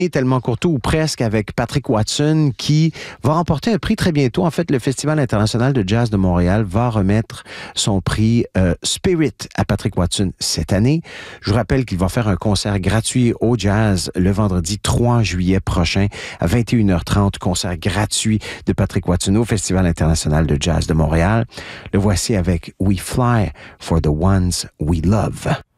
tellement courte ou presque avec Patrick Watson qui va remporter un prix très bientôt. En fait, le Festival international de jazz de Montréal va remettre son prix Spirit à Patrick Watson cette année. Je vous rappelle qu'il va faire un concert gratuit au jazz le vendredi 3 juillet prochain à 21h30, concert gratuit de Patrick Watson au Festival international de jazz de Montréal. Le voici avec We Fly for the Ones We Love.